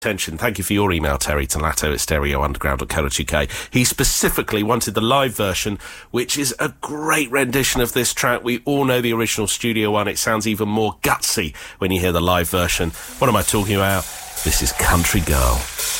Attention, thank you for your email, Terry Talato at stereounderground.co.uk. He specifically wanted the live version, which is a great rendition of this track. We all know the original studio one. It sounds even more gutsy when you hear the live version. What am I talking about? This is Country Girl.